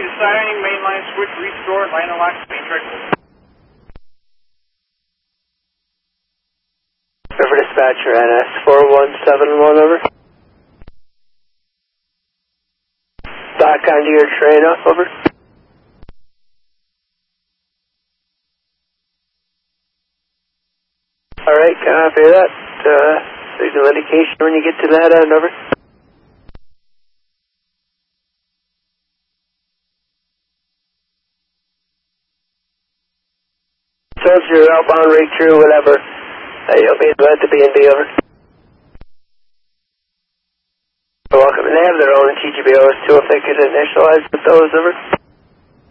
deciding, mainline switch, restore, line and lock, main track. River dispatcher, NS 4171, over. Back onto your train up, over. Alright, copy that. Signal indication when you get to that end, over. Soldier, outbound, right through, whatever. You'll be at the B&B, over. You're welcome. And they have their own TGBOs too if they could initialize with those, over.